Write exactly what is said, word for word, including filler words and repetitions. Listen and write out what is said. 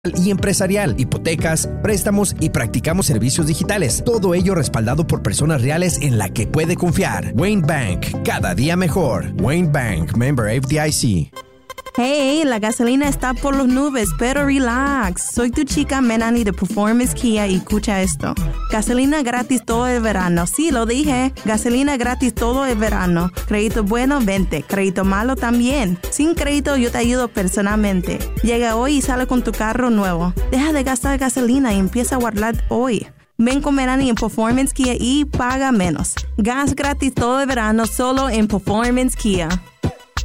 y empresarial, hipotecas, préstamos y practicamos servicios digitales. Todo ello respaldado por personas reales en la que puede confiar. Wayne Bank, cada día mejor. Wayne Bank, member F D I C. Hey, la gasolina está por las nubes, pero relax. Soy tu chica Melanie de Performance Kia y escucha esto. Gasolina gratis todo el verano. Sí, lo dije. Gasolina gratis todo el verano. Crédito bueno, vente. Crédito malo también. Sin crédito yo te ayudo personalmente. Llega hoy y sale con tu carro nuevo. Deja de gastar gasolina y empieza a guardar hoy. Ven con Melanie en Performance Kia y paga menos. Gas gratis todo el verano solo en Performance Kia.